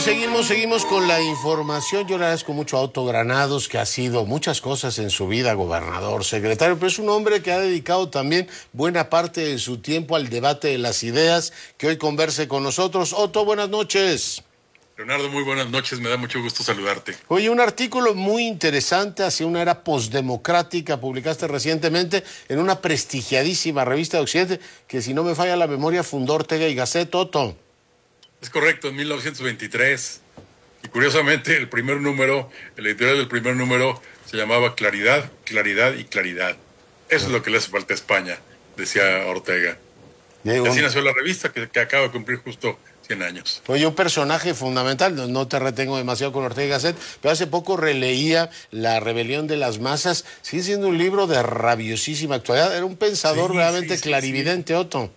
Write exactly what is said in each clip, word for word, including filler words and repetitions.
seguimos, seguimos con la información. Yo le agradezco mucho a Otto Granados, que ha sido muchas cosas en su vida, gobernador, secretario, pero es un hombre que ha dedicado también buena parte de su tiempo al debate de las ideas, que hoy converse con nosotros. Otto, buenas noches. Leonardo, muy buenas noches, me da mucho gusto saludarte. Oye, un artículo muy interesante hacia una era postdemocrática, publicaste recientemente en una prestigiadísima revista de Occidente, que si no me falla la memoria fundó Ortega y Gasset, Otto. Es correcto, en mil novecientos veintitrés. Y curiosamente, el primer número, el editorial del primer número, se llamaba Claridad, Claridad y Claridad. Eso es lo que le hace falta a España, decía Ortega. Y así nació la revista, que, que acaba de cumplir justo cien años. Oye, un personaje fundamental, no, no te retengo demasiado con Ortega y Gasset, pero hace poco releía La rebelión de las masas, sigue siendo un libro de rabiosísima actualidad, era un pensador sí, realmente sí, sí, clarividente, sí. Otto.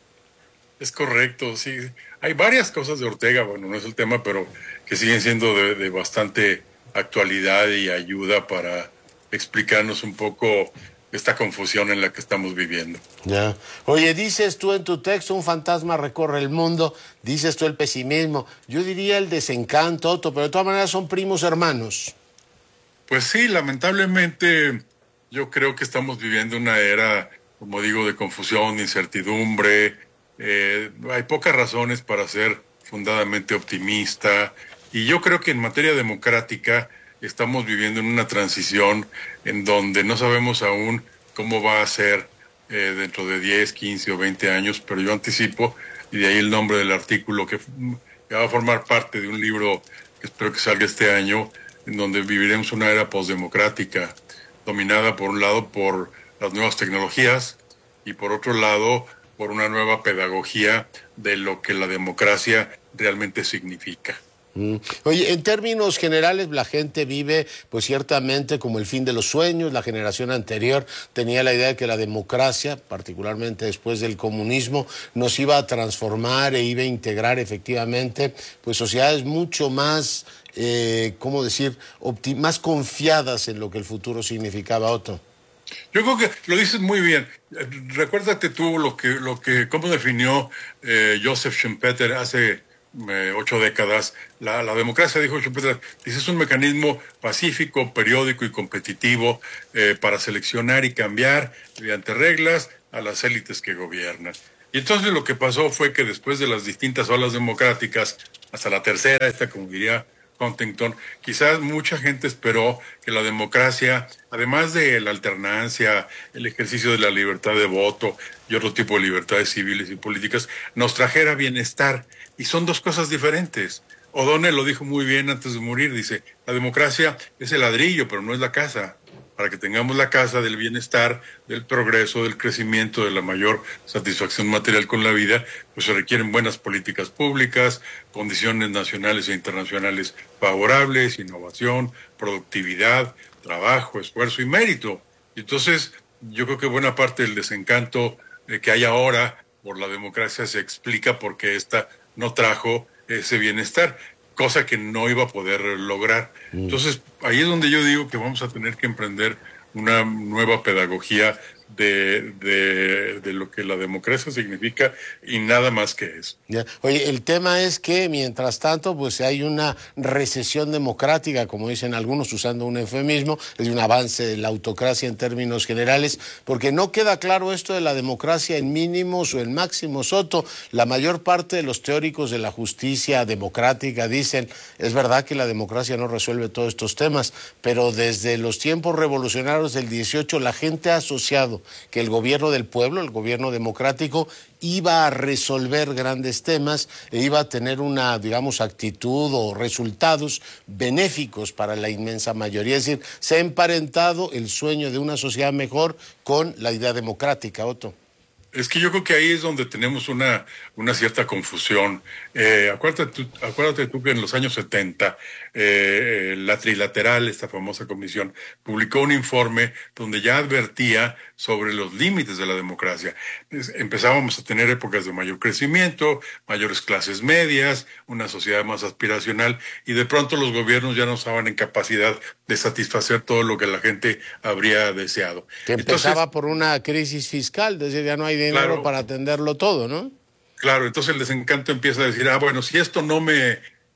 Es correcto, sí. Hay varias cosas de Ortega, bueno, no es el tema, pero que siguen siendo de, de bastante actualidad y ayuda para explicarnos un poco esta confusión en la que estamos viviendo. Ya. Oye, dices tú en tu texto, un fantasma recorre el mundo, dices tú el pesimismo, yo diría el desencanto, Otto, pero de todas maneras son primos hermanos. Pues sí, lamentablemente yo creo que estamos viviendo una era, como digo, de confusión, de incertidumbre. Eh, hay pocas razones para ser fundadamente optimista, y yo creo que en materia democrática estamos viviendo en una transición en donde no sabemos aún cómo va a ser eh, dentro de diez, quince o veinte años, pero yo anticipo, y de ahí el nombre del artículo, que, que va a formar parte de un libro que espero que salga este año, en donde viviremos una era postdemocrática, dominada por un lado por las nuevas tecnologías y por otro lado por una nueva pedagogía de lo que la democracia realmente significa. Mm. Oye, en términos generales la gente vive pues ciertamente como el fin de los sueños. La generación anterior tenía la idea de que la democracia, particularmente después del comunismo, nos iba a transformar e iba a integrar efectivamente pues sociedades mucho más, eh, ¿cómo decir?, más confiadas en lo que el futuro significaba, Otto. Yo creo que lo dices muy bien. Recuérdate tú lo que, lo que, cómo definió eh, Joseph Schumpeter hace eh, ocho décadas. La, la democracia, dijo Schumpeter, dice, es un mecanismo pacífico, periódico y competitivo eh, para seleccionar y cambiar mediante reglas a las élites que gobiernan. Y entonces lo que pasó fue que después de las distintas olas democráticas, hasta la tercera, esta como diría Huntington, quizás mucha gente esperó que la democracia, además de la alternancia, el ejercicio de la libertad de voto y otro tipo de libertades civiles y políticas, nos trajera bienestar. Y son dos cosas diferentes. O'Donnell lo dijo muy bien antes de morir, dice, la democracia es el ladrillo, pero no es la casa. Para que tengamos la casa del bienestar, del progreso, del crecimiento, de la mayor satisfacción material con la vida, pues se requieren buenas políticas públicas, condiciones nacionales e internacionales favorables, innovación, productividad, trabajo, esfuerzo y mérito. Y entonces, yo creo que buena parte del desencanto eh, que hay ahora por la democracia se explica porque esta no trajo ese bienestar, cosa que no iba a poder lograr. Entonces, ahí es donde yo digo que vamos a tener que emprender una nueva pedagogía de, de, de lo que la democracia significa y nada más que eso. Ya. Oye, el tema es que mientras tanto pues hay una recesión democrática, como dicen algunos usando un eufemismo, es un avance de la autocracia en términos generales, porque no queda claro esto de la democracia en mínimos o en máximos, Otto. La mayor parte de los teóricos de la justicia democrática dicen, es verdad que la democracia no resuelve todos estos temas, pero desde los tiempos revolucionarios del dieciocho la gente ha asociado que el gobierno del pueblo, el gobierno democrático, iba a resolver grandes temas e iba a tener una, digamos, actitud o resultados benéficos para la inmensa mayoría. Es decir, se ha emparentado el sueño de una sociedad mejor con la idea democrática, Otto. Es que yo creo que ahí es donde tenemos una, una cierta confusión. Eh, acuérdate, tú, acuérdate tú que en los años setenta eh, la Trilateral, esta famosa comisión, publicó un informe donde ya advertía sobre los límites de la democracia. Empezábamos a tener épocas de mayor crecimiento, mayores clases medias, una sociedad más aspiracional, y de pronto los gobiernos ya no estaban en capacidad de satisfacer todo lo que la gente habría deseado. Que empezaba Entonces, por una crisis fiscal, es decir, ya no hay dinero claro, para atenderlo todo, ¿no? Claro, entonces el desencanto empieza a decir, ah, bueno, si esto no me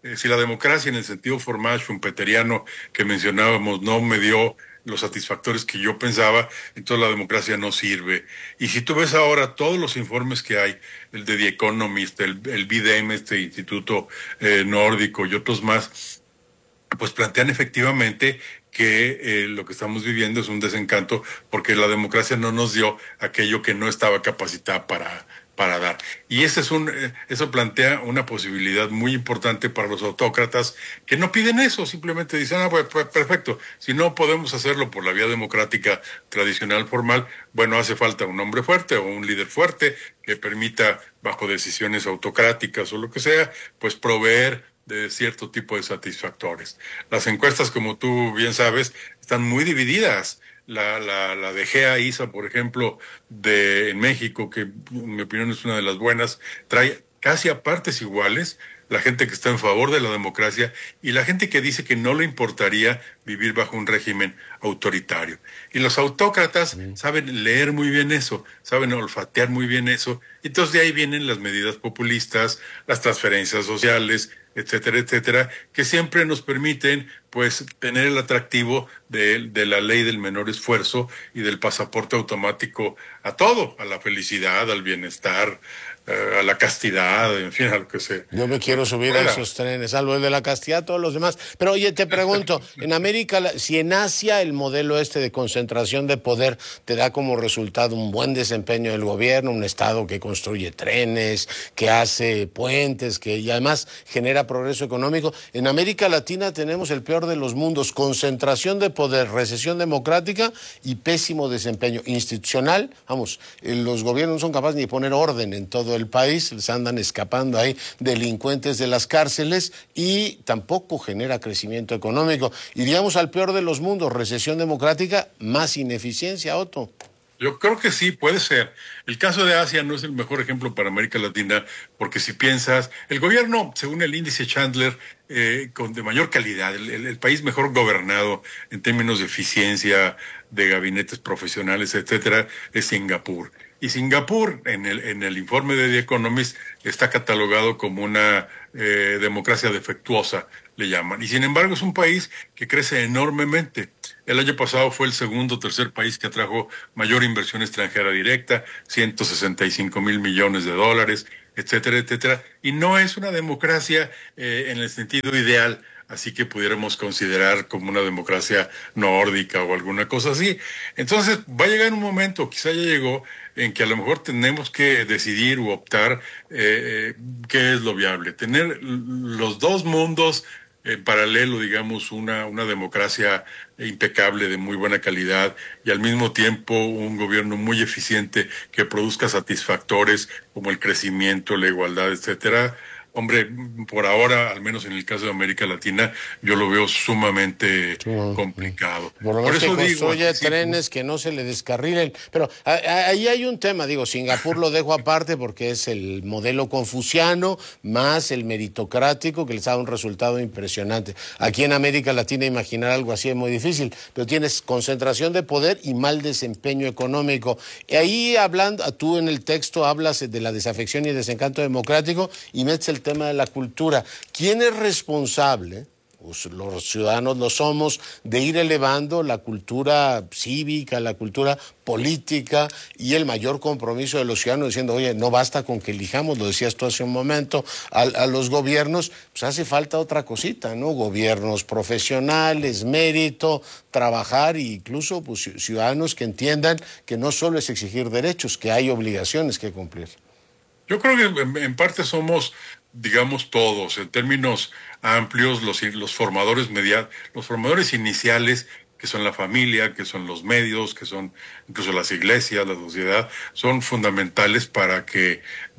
eh, si la democracia en el sentido formal schumpeteriano que mencionábamos no me dio los satisfactores que yo pensaba, entonces la democracia no sirve. Y si tú ves ahora todos los informes que hay, el de The Economist, el, el B D M, este instituto eh, nórdico y otros más, pues plantean efectivamente que eh, lo que estamos viviendo es un desencanto porque la democracia no nos dio aquello que no estaba capacitada para, para dar. Y ese es un, eh, eso plantea una posibilidad muy importante para los autócratas que no piden eso, simplemente dicen, ah, pues, pues perfecto, si no podemos hacerlo por la vía democrática tradicional formal, bueno, hace falta un hombre fuerte o un líder fuerte que permita, bajo decisiones autocráticas o lo que sea, pues proveer de cierto tipo de satisfactores. Las encuestas, como tú bien sabes, están muy divididas. La, la, la de G E A I S A, por ejemplo, de en México, que en mi opinión es una de las buenas, trae casi a partes iguales la gente que está en favor de la democracia y la gente que dice que no le importaría vivir bajo un régimen autoritario. Y los autócratas mm. saben leer muy bien eso, saben olfatear muy bien eso, y entonces de ahí vienen las medidas populistas, las transferencias sociales, etcétera, etcétera, que siempre nos permiten, pues, tener el atractivo de, de la ley del menor esfuerzo y del pasaporte automático a todo, a la felicidad, al bienestar, uh, a la castidad, en fin, a lo que sea. Yo me quiero subir a esos trenes, salvo el de la castidad, todos los demás. Pero oye, te pregunto, en América, si en Asia el modelo este de concentración de poder te da como resultado un buen desempeño del gobierno, un Estado que construye trenes, que hace puentes, que y además genera progreso económico, en América Latina tenemos el peor de los mundos, concentración de poder, recesión democrática y pésimo desempeño institucional. Vamos, los gobiernos no son capaces ni de poner orden en todo el país, les andan escapando ahí delincuentes de las cárceles y tampoco genera crecimiento económico. Iríamos al peor de los mundos, recesión democrática, más ineficiencia, Otto. Yo creo que sí, puede ser. El caso de Asia no es el mejor ejemplo para América Latina, porque si piensas, el gobierno, según el índice Chandler, eh, con de mayor calidad, el, el, el país mejor gobernado en términos de eficiencia, de gabinetes profesionales, etcétera, es Singapur. Y Singapur, en el, en el informe de The Economist, está catalogado como una eh, democracia defectuosa, le llaman. Y sin embargo es un país que crece enormemente. El año pasado fue el segundo o tercer país que atrajo mayor inversión extranjera directa, ciento sesenta y cinco mil millones de dólares, etcétera, etcétera. Y no es una democracia eh, en el sentido ideal, así que pudiéramos considerar como una democracia nórdica o alguna cosa así. Entonces va a llegar un momento, quizá ya llegó, en que a lo mejor tenemos que decidir u optar eh, qué es lo viable. Tener los dos mundos en paralelo, digamos, una, una democracia impecable de muy buena calidad y al mismo tiempo un gobierno muy eficiente que produzca satisfactores como el crecimiento, la igualdad, etcétera. Hombre, por ahora, al menos en el caso de América Latina, yo lo veo sumamente sí, complicado. Por lo menos que construye digo, trenes sí, que no se le descarrilen. Pero a, a, ahí hay un tema, digo, Singapur lo dejo aparte porque es el modelo confuciano más el meritocrático que les da un resultado impresionante. Aquí en América Latina imaginar algo así es muy difícil, pero tienes concentración de poder y mal desempeño económico. Y ahí hablando, tú en el texto hablas de la desafección y desencanto democrático y metes el tema de la cultura. ¿Quién es responsable? Pues los ciudadanos lo somos, de ir elevando la cultura cívica, la cultura política y el mayor compromiso de los ciudadanos diciendo, oye, no basta con que elijamos, lo decías tú hace un momento, a, a los gobiernos, pues hace falta otra cosita, ¿no? Gobiernos profesionales, mérito, trabajar e incluso pues, ciudadanos que entiendan que no solo es exigir derechos, que hay obligaciones que cumplir. Yo creo que en, en parte somos, digamos, todos, en términos amplios, los, los formadores media, los formadores iniciales, que son la familia, que son los medios, que son incluso las iglesias, la sociedad, son fundamentales para que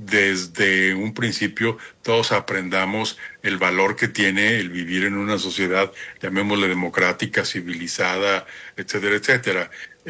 desde un principio todos aprendamos el valor que tiene el vivir en una sociedad, llamémosle democrática, civilizada, etcétera, etcétera.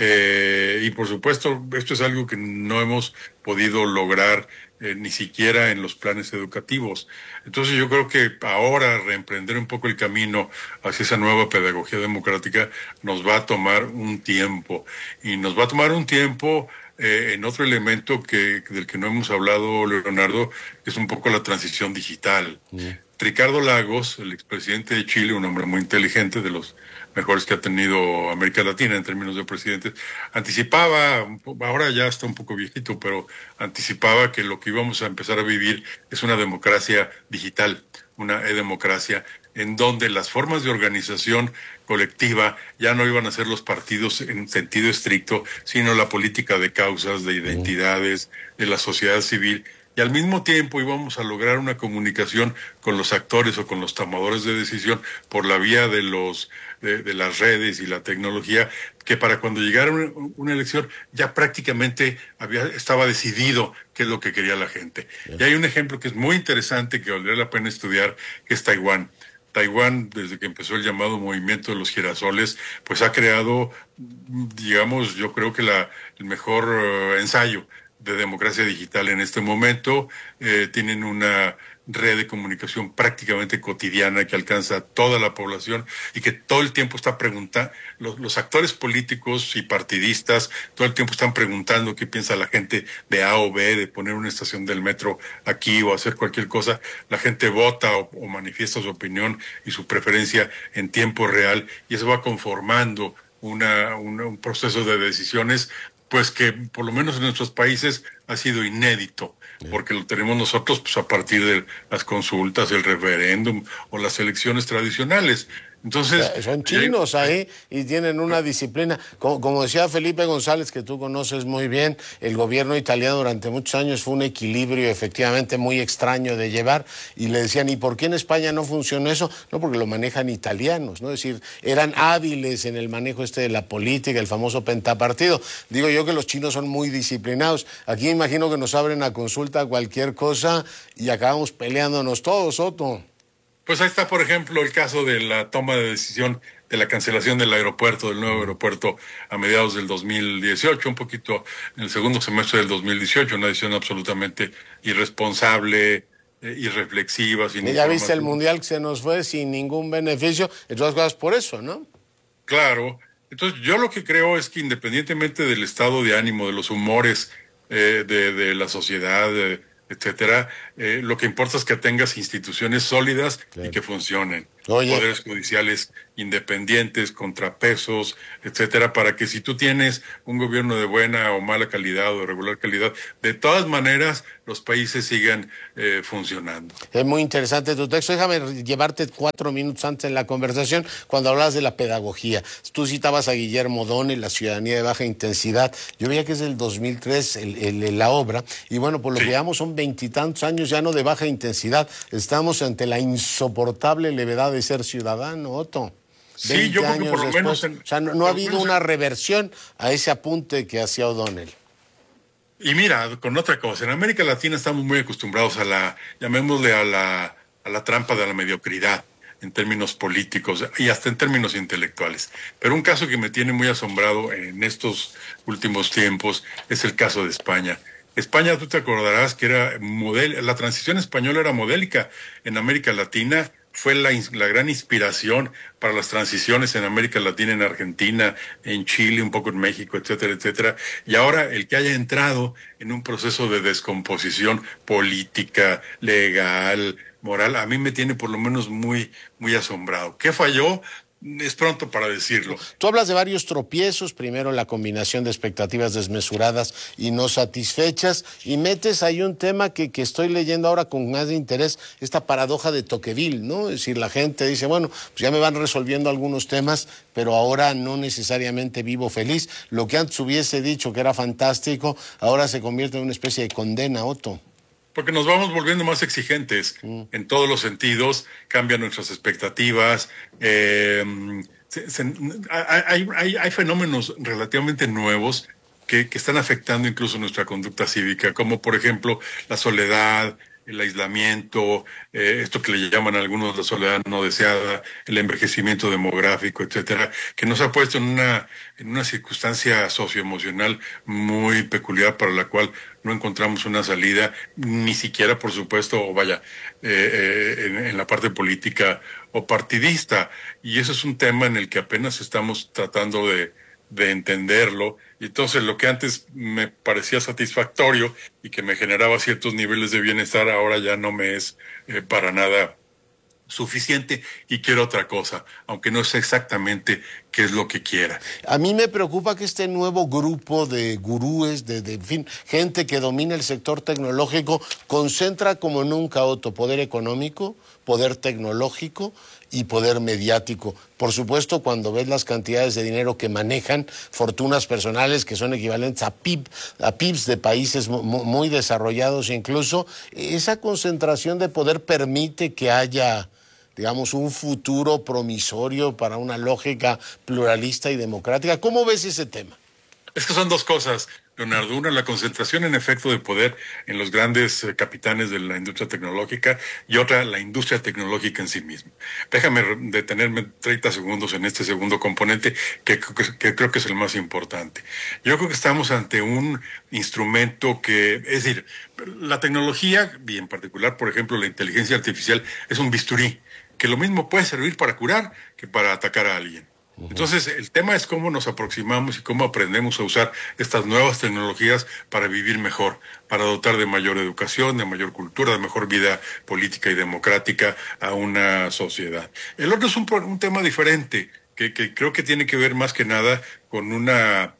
Eh, y por supuesto, esto es algo que no hemos podido lograr eh, ni siquiera en los planes educativos. Entonces yo creo que ahora reemprender un poco el camino hacia esa nueva pedagogía democrática nos va a tomar un tiempo. Y nos va a tomar un tiempo eh, en otro elemento que del que no hemos hablado, Leonardo, que es un poco la transición digital. Mm. Ricardo Lagos, el expresidente de Chile, un hombre muy inteligente, de los mejores que ha tenido América Latina en términos de presidentes, anticipaba, ahora ya está un poco viejito, pero anticipaba que lo que íbamos a empezar a vivir es una democracia digital, una e-democracia, en donde las formas de organización colectiva ya no iban a ser los partidos en sentido estricto, sino la política de causas, de identidades, de la sociedad civil, y al mismo tiempo íbamos a lograr una comunicación con los actores o con los tomadores de decisión por la vía de los de, de las redes y la tecnología, que para cuando llegara una, una elección ya prácticamente había estaba decidido qué es lo que quería la gente. Y hay un ejemplo que es muy interesante, que valdría la pena estudiar, que es Taiwán. Taiwán, desde que empezó el llamado movimiento de los girasoles, pues ha creado, digamos, yo creo que la, el mejor uh, ensayo de democracia digital en este momento. Eh, tienen una red de comunicación prácticamente cotidiana que alcanza a toda la población y que todo el tiempo está preguntando, los, los actores políticos y partidistas todo el tiempo están preguntando qué piensa la gente de A o B, de poner una estación del metro aquí o hacer cualquier cosa. La gente vota o, o manifiesta su opinión y su preferencia en tiempo real, y eso va conformando una, una, un proceso de decisiones pues que por lo menos en nuestros países ha sido inédito, porque lo tenemos nosotros pues a partir de las consultas, el referéndum o las elecciones tradicionales. Entonces, son chinos ahí y tienen una disciplina. Como, como decía Felipe González, que tú conoces muy bien, el gobierno italiano durante muchos años fue un equilibrio efectivamente muy extraño de llevar, y le decían, ¿y por qué en España no funcionó eso? No, porque lo manejan italianos, ¿no? Es decir, eran hábiles en el manejo este de la política, el famoso pentapartido. Digo yo que los chinos son muy disciplinados. Aquí imagino que nos abren a consulta cualquier cosa y acabamos peleándonos todos, Otto. Pues ahí está, por ejemplo, el caso de la toma de decisión de la cancelación del aeropuerto, del nuevo aeropuerto a mediados del dos mil dieciocho, un poquito en el segundo semestre del dos mil dieciocho, una decisión absolutamente irresponsable, eh, irreflexiva, sin Ya viste el mundial que se nos fue sin ningún beneficio, entre otras cosas por eso, ¿no? Claro. Entonces, yo lo que creo es que independientemente del estado de ánimo, de los humores eh, de, de la sociedad, de, etcétera, eh, lo que importa es que tengas instituciones sólidas, claro, y que funcionen. Oye. Poderes judiciales independientes, contrapesos, etcétera, para que si tú tienes un gobierno de buena o mala calidad o de regular calidad, de todas maneras los países sigan eh, funcionando. Es muy interesante tu texto. Déjame llevarte cuatro minutos antes en la conversación cuando hablabas de la pedagogía. Tú citabas a Guillermo O'Donnell, La ciudadanía de baja intensidad. Yo veía que es del dos mil tres el, el, la obra, y bueno, por lo sí. que llevamos son veintitantos años ya no de baja intensidad. Estamos ante la insoportable levedad de ser ciudadano, Otto. Sí, yo creo que por lo después, menos... En, o sea, no, no ha habido una reversión a ese apunte que hacía O'Donnell. Y mira, con otra cosa, en América Latina estamos muy acostumbrados a la, llamémosle a la, a la trampa de la mediocridad en términos políticos y hasta en términos intelectuales. Pero un caso que me tiene muy asombrado en estos últimos tiempos es el caso de España. España, tú te acordarás que era model, la transición española era modélica en América Latina. Fue la, la gran inspiración para las transiciones en América Latina, en Argentina, en Chile, un poco en México, etcétera, etcétera. Y ahora el que haya entrado en un proceso de descomposición política, legal, moral, a mí me tiene por lo menos muy, muy asombrado. ¿Qué falló? Es pronto para decirlo. Tú hablas de varios tropiezos, primero la combinación de expectativas desmesuradas y no satisfechas, y metes ahí un tema que, que estoy leyendo ahora con más de interés, esta paradoja de Tocqueville, ¿no? Es decir, la gente dice, bueno, pues ya me van resolviendo algunos temas, pero ahora no necesariamente vivo feliz. Lo que antes hubiese dicho que era fantástico, ahora se convierte en una especie de condena, Otto. Porque nos vamos volviendo más exigentes mm. en todos los sentidos, cambian nuestras expectativas, eh, se, se, hay, hay, hay fenómenos relativamente nuevos que, que están afectando incluso nuestra conducta cívica, como por ejemplo la soledad, el aislamiento, eh, esto que le llaman a algunos la soledad no deseada, el envejecimiento demográfico, etcétera, que nos ha puesto en una, en una circunstancia socioemocional muy peculiar para la cual no encontramos una salida, ni siquiera, por supuesto, o vaya, eh, eh, en, en la parte política o partidista. Y eso es un tema en el que apenas estamos tratando de, de entenderlo. Y entonces lo que antes me parecía satisfactorio y que me generaba ciertos niveles de bienestar, ahora ya no me es eh, para nada suficiente y quiero otra cosa, aunque no sé exactamente qué es lo que quiera. A mí me preocupa que este nuevo grupo de gurúes, de, de en fin, gente que domina el sector tecnológico, concentra como nunca otro poder económico, poder tecnológico y poder mediático. Por supuesto, cuando ves las cantidades de dinero que manejan, fortunas personales que son equivalentes a P I B, a P I Bs de países muy desarrollados incluso, esa concentración de poder permite que haya, digamos, un futuro promisorio para una lógica pluralista y democrática. ¿Cómo ves ese tema? Es que son dos cosas, Leonardo. Una, la concentración en efecto de poder en los grandes eh, capitanes de la industria tecnológica, y otra, la industria tecnológica en sí misma. Déjame detenerme treinta segundos en este segundo componente que, que, que creo que es el más importante. Yo creo que estamos ante un instrumento que, es decir, la tecnología, y en particular, por ejemplo, la inteligencia artificial, es un bisturí, que lo mismo puede servir para curar que para atacar a alguien. Entonces, el tema es cómo nos aproximamos y cómo aprendemos a usar estas nuevas tecnologías para vivir mejor, para dotar de mayor educación, de mayor cultura, de mejor vida política y democrática a una sociedad. El otro es un, un tema diferente, que, que creo que tiene que ver más que nada con una,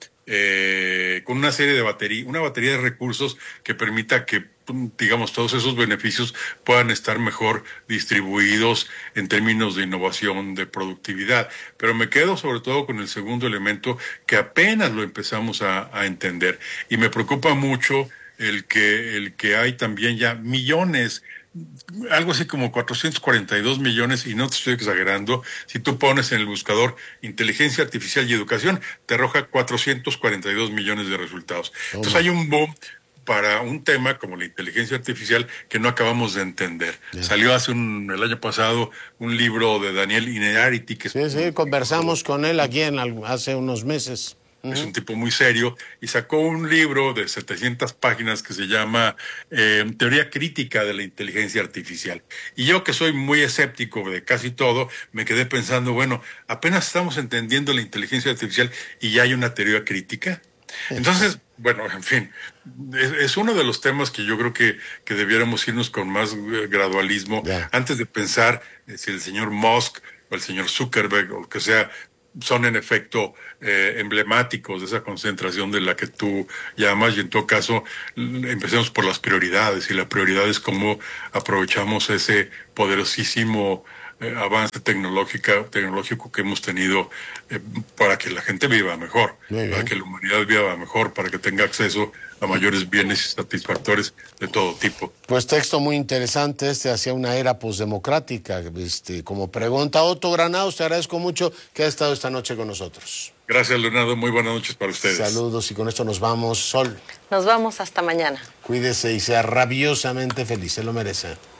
eh, con una serie de baterías, una batería de recursos que permita que, digamos, todos esos beneficios puedan estar mejor distribuidos en términos de innovación, de productividad. Pero me quedo sobre todo con el segundo elemento, que apenas lo empezamos a, a entender. Y me preocupa mucho el que, el que hay también ya millones, algo así como cuatrocientos cuarenta y dos millones, y no te estoy exagerando, si tú pones en el buscador inteligencia artificial y educación, te arroja cuatrocientos cuarenta y dos millones de resultados. Oh, Entonces hay un boom para un tema como la inteligencia artificial que no acabamos de entender. Yeah. Salió hace un, el año pasado un libro de Daniel Innerarity. Que sí, es, sí, conversamos con él aquí en, hace unos meses. Es un tipo muy serio y sacó un libro de setecientas páginas que se llama eh, Teoría Crítica de la Inteligencia Artificial. Y yo, que soy muy escéptico de casi todo, me quedé pensando, bueno, apenas estamos entendiendo la inteligencia artificial y ya hay una teoría crítica. Entonces, bueno, en fin, es, es uno de los temas que yo creo que, que debiéramos irnos con más eh, gradualismo, yeah. antes de pensar eh, si el señor Musk o el señor Zuckerberg o lo que sea son en efecto eh, emblemáticos de esa concentración de la que tú llamas, y en todo caso empecemos por las prioridades, y la prioridad es cómo aprovechamos ese poderosísimo eh, avance tecnológica, tecnológico que hemos tenido eh, para que la gente viva mejor, para que la humanidad viva mejor, para que tenga acceso a mayores bienes satisfactores de todo tipo. Pues texto muy interesante este hacia una era posdemocrática. Este, como pregunta Otto Granados, te agradezco mucho que has estado esta noche con nosotros. Gracias, Leonardo. Muy buenas noches para ustedes. Saludos, y con esto nos vamos. Sol. Nos vamos hasta mañana. Cuídese y sea rabiosamente feliz, se lo merece.